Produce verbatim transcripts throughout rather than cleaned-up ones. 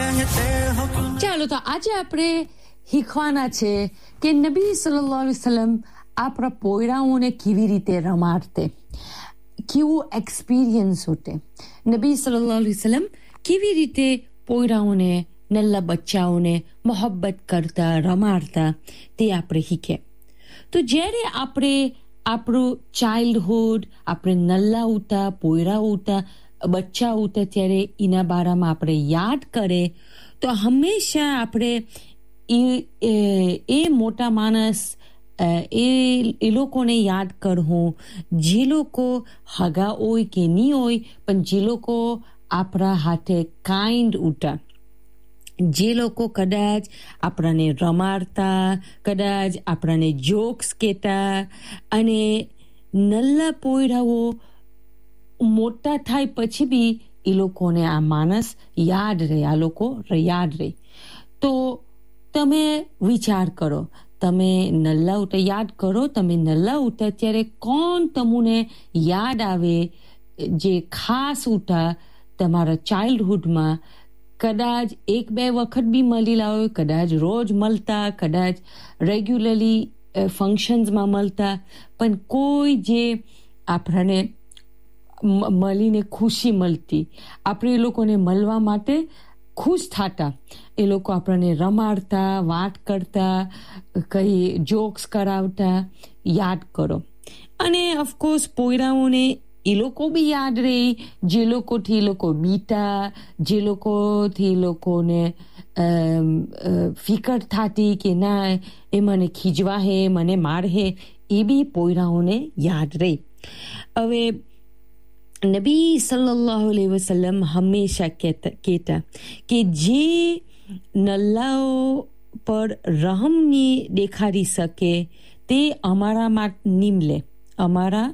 ચાલો તો આજે આપણે શીખવાના છે કે નબી સલ્લલ્લાહુ અલૈહિ વસલ્લમ આપણા પોયરાઓને કેવી રીતે રમાડતે, કેવું એક્સપિરિયન્સ હોતે. નબી સલ્લલ્લાહુ અલૈહિ વસલ્લમ કેવી રીતે પોયરાઓને, નલ્લા બચ્ચાઓને મોહબ્બત કરતા, રમાડતા તે આપણે શીખે. તો જ્યારે આપણે આપણું ચાઇલ્ડહુડ, આપણે નલ્લા ઉતા, પોયરા ઉતા, બચ્ચા ઉતા, ત્યારે એના બારામાં આપણે યાદ કરે તો હંમેશા આપણે એ એ મોટા માણસ એ એ લોકોને યાદ કરવું, જે લોકો હગા હોય કે નહીં હોય, પણ જે લોકો આપણા હાથે કાઇન્ડ ઉતા, જે લોકો કદાચ આપણાને રમાડતા, કદાચ આપણાને જોક્સ કહેતા, અને નલ્લા પોયરાઓ મોટા થાય પછી બી એ લોકોને આ માણસ યાદ રહે, આ લોકો યાદ રહે. તો તમે વિચાર કરો, તમે નલ્લા ઉતા યાદ કરો, તમે નલ્લા ઉતા ત્યારે કોણ તમને યાદ આવે જે ખાસ ઉતા તમારા ચાઇલ્ડહુડમાં. કદાચ એક બે વખત બી મળી લાવો, કદાચ રોજ મળતા, કદાચ રેગ્યુલરલી ફંક્શન્સમાં મળતા, પણ કોઈ જે આપણને મળીને ખુશી મળતી, આપણે એ લોકોને મળવા માટે ખુશ થતા, એ લોકો આપણને રમાડતા, વાત કરતા, કઈ જોક્સ કરાવતા, યાદ કરો. અને ઓફકોર્સ પોયરાઓને એ લોકો બી યાદ રહે, જે લોકોથી એ લોકો બીતા, જે લોકોથી એ લોકોને ફિકર થતી કે ના એ મને ખીજવા હે, મને માર હે, એ બી પોયરાઓને યાદ રહે. હવે નબી સલ્લલ્લાહુ અલૈહિ વસલ્લમ હંમેશા કહેતા કહેતા કે જે નલ્લાઓ પર રહમની દેખાડી શકે તે અમારામાં નિમલે, અમારા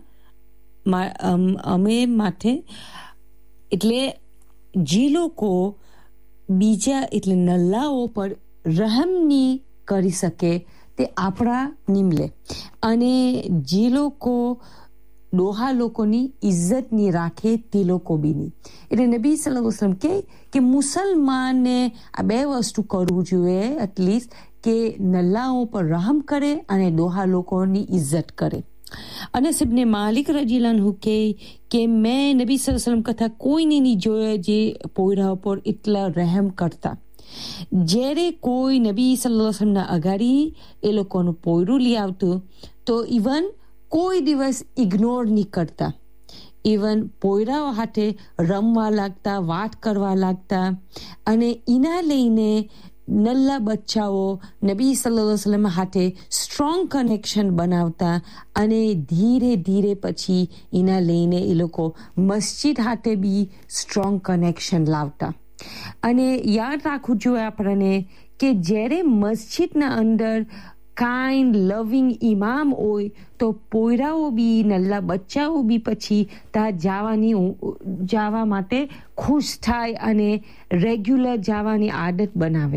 અમે માટે. એટલે જે લોકો બીજા એટલે નલ્લાઓ પર રહમની કરી શકે તે આપણા નિમલે, અને જે લોકો ડોહા લોકોની ઇજ્જત નહીં રાખે તે લોકો બી નહીં. એટલે નબી સલ્લલ્લાહુ અલૈહિ વસલ્લમ કહે કે મુસલમાનને આ બે વસ્તુ કરવું જોઈએ એટલીસ્ટ, કે નલ્લાઓ પર રહમ કરે અને ડોહા લોકોની ઇજ્જત કરે. અનસ ઇબ્ન માલિક રજીયલ્લાહુ અન્હુ કહે કે મેં નબી સલ્લલ્લાહુ અલૈહિ વસલ્લમ કથા કોઈને નહીં જોયા જે પોયરા પર એટલા રહેમ કરતા. જ્યારે કોઈ નબી સલ્લલ્લાહુ અલૈહિ વસલ્લમના અગાડી એ લોકોનું પોયરું લઈ આવતું તો ઇવન કોઈ દિવસ ઇગ્નોર નહીં કરતા, ઇવન પોયરાઓ હાથે રમવા લાગતા, વાત કરવા લાગતા, અને એના લઈને નલ્લા બચ્ચાઓ નબી સલ્લલ્લાહુ અલૈહિ વસલ્લમ હાથે સ્ટ્રોંગ કનેક્શન બનાવતા, અને ધીરે ધીરે પછી એના લઈને એ લોકો મસ્જિદ હાથે બી સ્ટ્રોંગ કનેક્શન લાવતા. અને યાદ રાખવું જોઈએ આપણને કે જ્યારે મસ્જિદના અંદર કાઇન્ડ લવિંગ ઇમામ હોય તો પોયરાઓ બી, નલ્લા બચ્ચાઓ બી પછી ત્યાં જવાની જવા માટે ખુશ થાય અને રેગ્યુલર જવાની આદત બનાવે.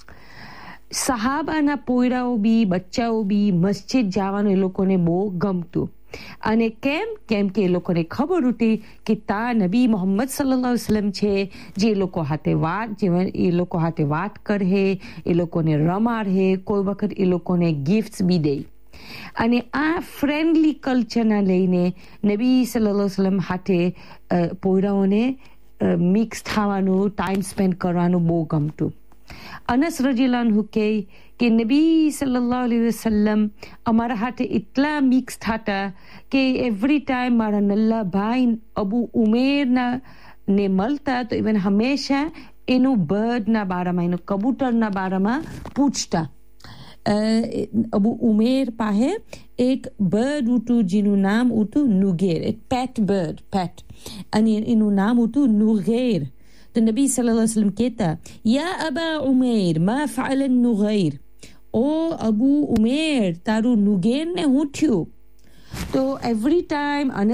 સહાબાના પોયરાઓ બી, બચ્ચાઓ બી મસ્જિદ જવાનું એ લોકોને બહુ ગમતું. અને કેમ કેમ કે એ લોકોને ખબર હતી કે તા નબી મોહમ્મદ સલ્લલ્લાહુ અલૈહિ વસલ્લમ છે, જે લોકો હાથે વાત જે એ લોકો હાથે વાત કરે, એ લોકોને રમાડે, કોઈ વખત એ લોકોને ગિફ્ટ્સ બી દે. અને આ ફ્રેન્ડલી કલ્ચરના લઈને નબી સલ્લલ્લાહુ અલૈહિ વસલ્લમ હાથે પોયરાઓને મિક્સ થવાનું, ટાઈમ સ્પેન્ડ કરવાનું બહુ ગમતું. અનસ રજીયલ્લાહુ અન્હુ કહે કે નબી સલ્લલ્લાહુ અલૈહિ વસલ્લમ અમારા હાથે એટલા મિક્સ થતા કે એવરી ટાઈમ મારા નલ્લા ભાઈ અબુ ઉમેરના ને મળતા તો ઇવન હંમેશા એનું બર્ડના બારામાં, એનું કબૂતરના બારામાં પૂછતા. અબુ ઉમેર પાસે એક બર્ડ હતું જેનું નામ હતું નુગેર, એક પેટ બર્ડ, પેટ, અને એનું નામ હતું નુગેર. તો નબી સલ્લલ્લાહુ અલૈહિ વસલ્લમ કહેતા, યા અબા ઉમેર મા ફઅલ નુગૈર, ઓ અબુ ઉમેર તારું નુગેર ને હું થયું. તો એવરી ટાઈમ